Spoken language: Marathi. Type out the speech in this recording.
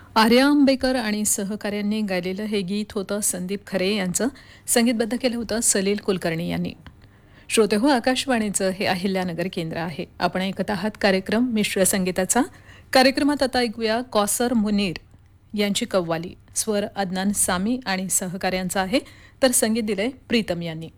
आर्या आंबेकर आणि सहकाऱ्यांनी गायलेलं हे गीत होतं संदीप खरे यांचं. संगीतबद्ध केलं होतं सलील कुलकर्णी यांनी. श्रोते हो, आकाशवाणीचं हे अहिल्यानगर केंद्र आहे. आपण ऐकत आहात कार्यक्रम मिश्र संगीताचा. कार्यक्रमात आता ऐकूया कौसर मुनीर यांची कव्वाली. स्वर अदनान सामी आणि सहकाऱ्यांचा आहे, तर संगीत दिलंय प्रीतम यांनी.